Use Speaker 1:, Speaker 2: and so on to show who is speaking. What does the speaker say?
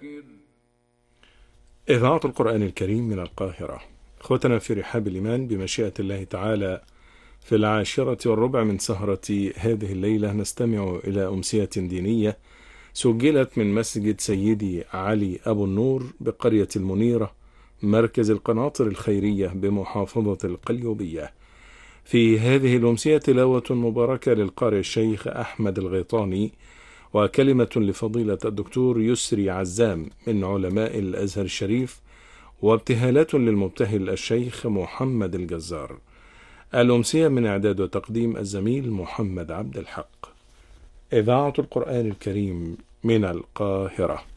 Speaker 1: إذاعة القرآن الكريم من القاهرة. أخوتنا في رحاب الإيمان بمشيئة الله تعالى، في 10:15 من سهرة هذه الليلة نستمع إلى أمسية دينية سجلت من مسجد سيدي علي أبو النور بقرية المنيرة، مركز القناطر الخيرية بمحافظة القليوبية. في هذه الأمسية تلاوة مباركة للقارئ الشيخ أحمد الغيطاني، وكلمة لفضيلة الدكتور يسري عزام من علماء الأزهر الشريف، وابتهالات للمبتهل الشيخ محمد الجزار. الأمسية من إعداد وتقديم الزميل محمد عبد الحق. إذاعة القرآن الكريم من القاهرة.